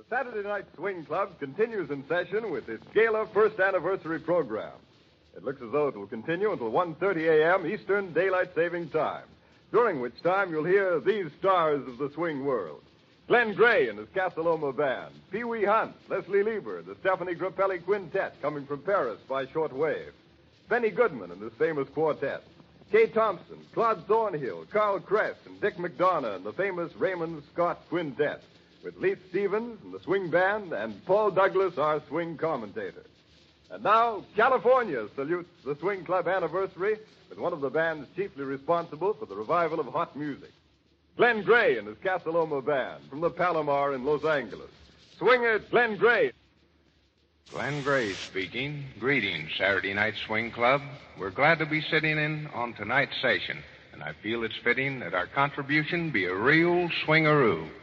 Saturday Night Swing Club continues in session with its gala first anniversary program. It looks as though it will continue until 1:30 a.m. Eastern Daylight Saving Time, during which time you'll hear these stars of the swing world. Glenn Gray and his Casa Loma Band, Pee Wee Hunt, Leslie Lieber, the Stephanie Grappelli Quintet coming from Paris by shortwave, Benny Goodman and his famous quartet, Kay Thompson, Claude Thornhill, Carl Kress, and Dick McDonough and the famous Raymond Scott Quintet, with Leith Stevens and the Swing Band and Paul Douglas, our swing commentator. And now, California salutes the Swing Club anniversary with one of the bands chiefly responsible for the revival of hot music. Glenn Gray and his Casa Loma Band from the Palomar in Los Angeles. Swing it, Glenn Gray. Glenn Gray speaking. Greetings, Saturday Night Swing Club. We're glad to be sitting in on tonight's session, and I feel it's fitting that our contribution be a real swingaroo.